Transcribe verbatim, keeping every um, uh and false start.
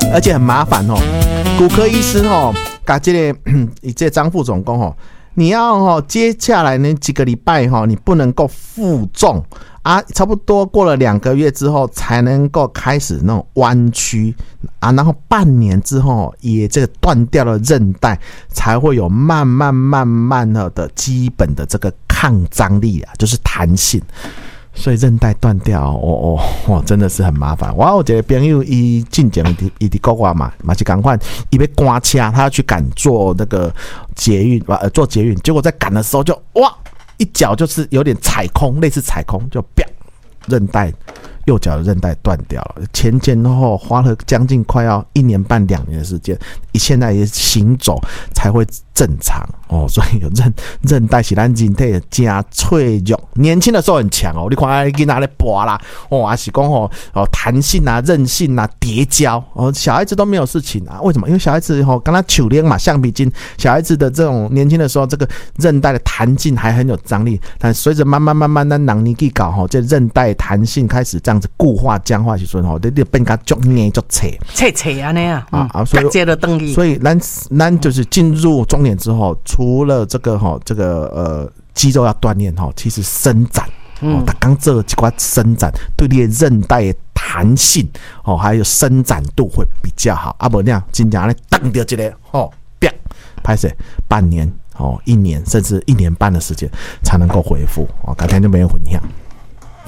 而且很麻烦哦。骨科医师哦，甲这个这张副总讲哦，你要哦接下来那几个礼拜哈，你不能够负重啊，差不多过了两个月之后才能够开始那种弯曲啊，然后半年之后也这个断掉了韧带才会有慢慢慢慢的基本的这个抗张力啊，就是弹性。所以韧带断掉，哦哦哦，真的是很麻烦。我有一个朋友，伊进前伊伫国外嘛，嘛是赶快，伊被赶车，他要去赶坐那个捷运，呃，坐捷运，结果在赶的时候就哇，一脚就是有点踩空，类似踩空，就啪，韧带，右脚的韧带断掉了。前前后后花了将近快要一年半两年的时间，现在也行走才会正常哦。所以有韧韧带是咱人体的加脆弱，年轻的时候很强哦。你看囡仔咧拔啦，哦，还是讲哦哦弹性啊、韧性啊、叠交哦，小孩子都没有事情啊。为什么？因为小孩子哦，跟他球链嘛、橡皮筋，小孩子的这种年轻的时候，这个韧带的弹性还很有张力，但随着慢慢慢慢的人年纪搞吼，这韧带弹性开始这样子固化僵化时阵吼，你就变甲足硬足脆脆脆安尼啊， 啊啊，所以接了登记， 所以咱咱就是进入中年之后，除了这个哈这个呃肌肉要锻炼哈，其实伸展哦，他刚做几块伸展，对你的韧带的弹性哦，还有伸展度会比较好。啊，不那样，真正咧当掉一个哦，啪，拍摄半年哦，一年甚至一年半的时间才能够恢复哦，改天就没人分享。